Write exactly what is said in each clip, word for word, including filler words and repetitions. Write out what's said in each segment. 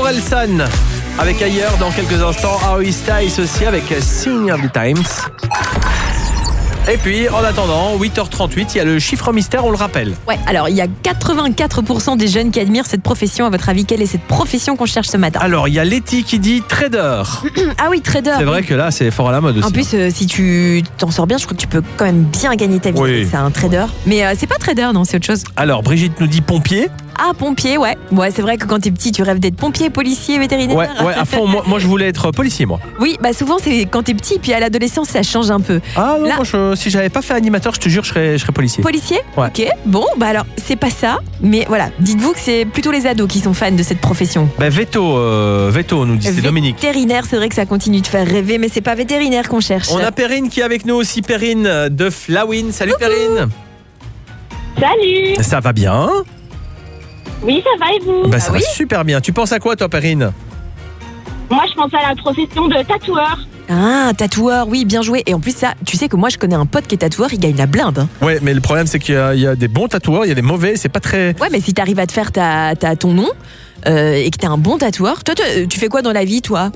Orelsan avec Ailleurs dans quelques instants. Harry Styles aussi avec Sign of the Times. Et puis, en attendant, huit heures trente-huit, il y a le chiffre mystère, on le rappelle. Ouais, alors il y a quatre-vingt-quatre pour cent des jeunes qui admirent cette profession. À votre avis, quelle est cette profession qu'on cherche ce matin ? Alors, il y a Letty qui dit trader. Ah oui, trader. C'est vrai que là, c'est fort à la mode aussi. En plus, euh, si tu t'en sors bien, je crois que tu peux quand même bien gagner ta vie. Oui. C'est un trader. Mais euh, c'est pas trader, non, c'est autre chose. Alors, Brigitte nous dit pompier. Ah, pompier, ouais. Ouais, c'est vrai que quand t'es petit, tu rêves d'être pompier, policier, vétérinaire. Ouais, ouais, à fond. Moi, moi, je voulais être policier, moi. Oui, bah souvent, c'est quand t'es petit, puis à l'adolescence, ça change un peu. Ah non, Là- moi, je- si j'avais pas fait animateur, je te jure, je serais, je serais policier. Policier ? Ouais. Ok, bon, bah alors, c'est pas ça. Mais voilà, dites-vous que c'est plutôt les ados qui sont fans de cette profession. Ben, veto, euh, veto, nous dit, c'est Dominique. Vétérinaire, c'est vrai que ça continue de faire rêver, mais c'est pas vétérinaire qu'on cherche. On a Perrine qui est avec nous aussi, Perrine de Flawin. Salut Perrine. Salut. Ça va bien? Oui, ça va et vous? Bah, ça Ah va oui super bien. Tu penses à quoi toi, Perrine? Moi, je pense à la profession de tatoueur. Ah, tatoueur, oui, bien joué. Et en plus, ça, tu sais que moi, je connais un pote qui est tatoueur, il gagne la blinde. Hein. Ouais, mais le problème c'est qu'il y a, il y a des bons tatoueurs, il y a des mauvais, c'est pas très... Ouais, mais si t'arrives à te faire ta, ta- ton nom euh, et que t'es un bon tatoueur, toi, toi, tu fais quoi dans la vie, toi?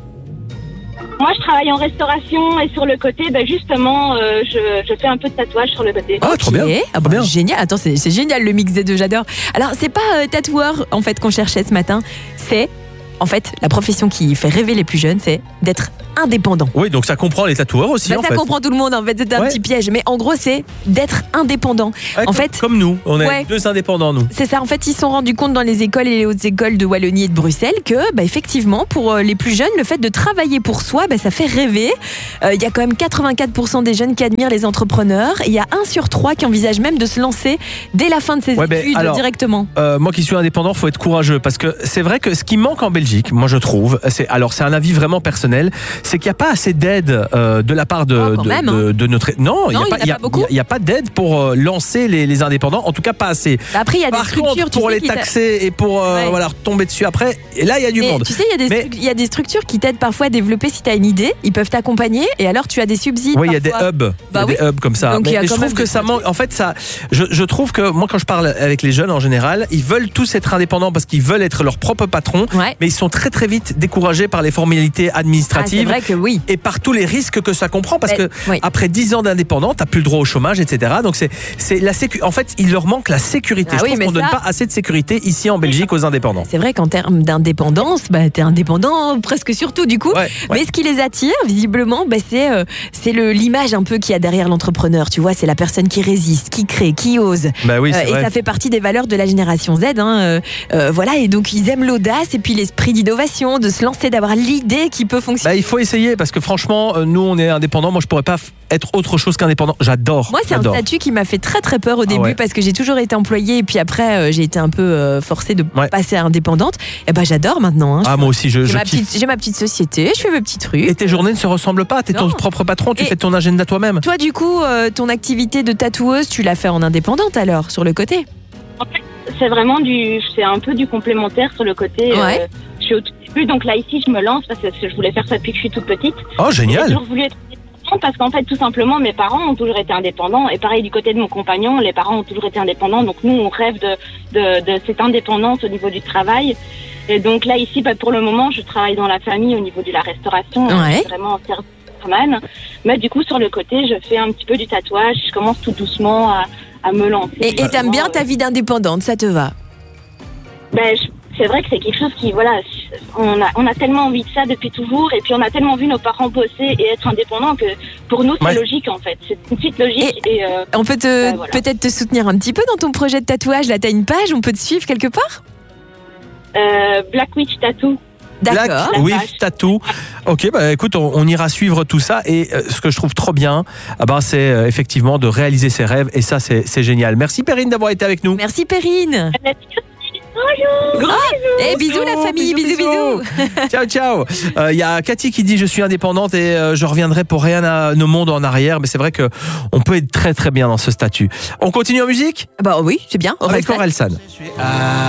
Moi, je travaille en restauration et sur le côté, ben justement, euh, je, je fais un peu de tatouage sur le côté. Ah, trop bien. Ok. Ah bah, bien. génial. Attends, c'est c'est génial le mix des deux, j'adore. Alors, c'est pas euh, tatoueur, en fait, qu'on cherchait ce matin. C'est, en fait, la profession qui fait rêver les plus jeunes, c'est d'être indépendant. Oui, donc ça comprend les tatoueurs aussi Bah, en ça fait. comprend tout le monde, en fait, c'est un Ouais. petit piège. Mais en gros, c'est d'être indépendant. Ouais, en comme, fait- comme nous, on est Ouais. deux indépendants nous. C'est ça, en fait, ils se sont rendus compte dans les écoles et les hautes écoles de Wallonie et de Bruxelles que, bah, effectivement, pour euh, les plus jeunes, le fait de travailler pour soi, bah, ça fait rêver. Euh, Il y a quand même quatre-vingt-quatre pour cent des jeunes qui admirent les entrepreneurs. Il y a un sur trois qui envisage même de se lancer dès la fin de ses Ouais, ben, études alors- directement. Euh, moi qui suis indépendant, faut être courageux parce que c'est vrai que ce qui manque en Belgique, moi je trouve, c'est alors c'est un avis vraiment personnel, c'est qu'il n'y a pas assez d'aide euh, de la part de, Oh, quand de, même, de- de notre non, il Non, n'y il y en a, a pas- il y a- pas beaucoup. il y a pas d'aide pour euh, lancer les, les indépendants, en tout cas pas assez. Bah, après, il y a des Par structures, contre, tu pour sais, les qui t'a- taxer et pour euh, Ouais. voilà tomber dessus après, et là il y a du Mais monde. tu sais, il y, a des Mais- stru- il y a des structures qui t'aident parfois à développer si tu as une idée. Ils peuvent t'accompagner et alors tu as des subsides. Oui, il y a des parfois. hubs, Bah il y a des hubs comme ça. Donc, il mais y a mais je quand trouve même que des ça trucs. manque. En fait, ça, je, je trouve que moi, quand je parle avec les jeunes en général, ils veulent tous être indépendants parce qu'ils veulent être leur propre patron, Ouais. mais ils sont très très vite découragés par les formalités Ah, c'est administratives vrai que oui. et par tous les risques que ça comprend parce Ben, que oui. après dix ans d'indépendant, t'as plus le droit au chômage, et cetera. Donc c'est c'est la sécu. En fait, il leur manque la sécurité. Ah je oui, trouve mais qu'on donne ça- pas assez de sécurité ici en Belgique aux indépendants. C'est vrai qu'en termes d'indépendance, bah, t'es indépendant presque sur tout du coup. Ouais, ouais. Mais ce qui les attire, visiblement, bah, c'est euh, c'est le- l'image un peu qu'il y a derrière l'entrepreneur. Tu vois, c'est la personne qui résiste, qui crée, qui ose. Bah oui, Euh, c'est et vrai. ça fait partie des valeurs de la génération Z. Hein. Euh, euh, voilà, et donc ils aiment l'audace et puis l'esprit d'innovation, de se lancer, d'avoir l'idée qui peut fonctionner. Bah, il faut essayer parce que franchement, euh, nous on est indépendants. Moi, je pourrais pas f- être autre chose qu'indépendant. J'adore. Moi, c'est un j'adore. statut qui m'a fait très très peur au début ouais. parce que j'ai toujours été employée et puis après euh, j'ai été un peu euh, forcée de Ouais. passer à indépendante. Et ben j'adore maintenant. Hein. Ah, moi aussi, je, J'ai je ma, kiffe. petite, j'ai ma petite société, je fais mes petits trucs. Et tes journées ne se ressemblent pas. T'es ton Non. propre patron. Tu Et- fais ton agenda toi-même. Toi, du coup, euh, ton activité de tatoueuse, tu l'as fait en indépendante alors, sur le côté? En fait, c'est vraiment du, c'est un peu du complémentaire sur le côté. Ouais. euh, je suis au tout début, donc là ici, je me lance parce que je voulais faire ça depuis que je suis toute petite. Oh, J'ai génial. toujours voulu être indépendante parce qu'en fait, tout simplement, mes parents ont toujours été indépendants et pareil du côté de mon compagnon, les parents ont toujours été indépendants. Donc nous, on rêve de de, de cette indépendance au niveau du travail. Et donc là ici, bah, pour le moment, je travaille dans la famille au niveau de la restauration, Ouais. euh, vraiment en service. Mais du coup, sur le côté, je fais un petit peu du tatouage. Je commence tout doucement à, à me lancer. Et et t'aimes bien ta vie d'indépendante, ça te va? Ben, je- c'est vrai que c'est quelque chose qui, voilà, on a, on a tellement envie de ça depuis toujours, et puis on a tellement vu nos parents bosser et être indépendants que pour nous, c'est Ouais. logique en fait. C'est une suite logique. Et, euh, On peut te, Ouais, voilà. peut-être te soutenir un petit peu dans ton projet de tatouage. Là, t'as une page, on peut te suivre quelque part? euh, Black Witch Tattoo. D'accord. Black with Tattoo. Ok, bah écoute, on, on ira suivre tout ça. Et euh, ce que je trouve trop bien, ah ben, c'est euh, effectivement de réaliser ses rêves. Et ça, c'est c'est génial. Merci Perrine d'avoir été avec nous. Merci Perrine. Bonjour. Et bisous la famille, bisous bisous. Ciao, ciao. Il y a Cathy qui dit je suis indépendante et euh, je reviendrai pour rien à nos mondes en arrière. Mais c'est vrai que on peut être très très bien dans ce statut. On continue en musique Bah oui, c'est bien. avec Orelsan. Orelsan.